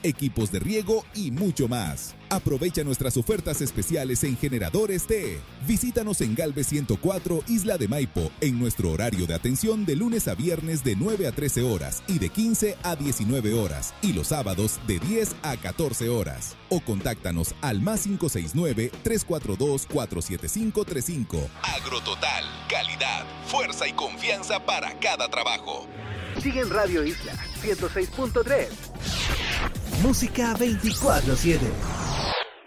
equipos de riego y mucho más. Aprovecha nuestras ofertas especiales en generadores T. Visítanos en Galvez 104, Isla de Maipo, en nuestro horario de atención de lunes a viernes de 9 a 13 horas y de 15 a 19 horas y los sábados de 10 a 14 horas. O contáctanos al más 569-342-47535. Agrototal, calidad, fuerza y confianza para cada trabajo. Sigue en Radio Isla 106.3. Música 24/7.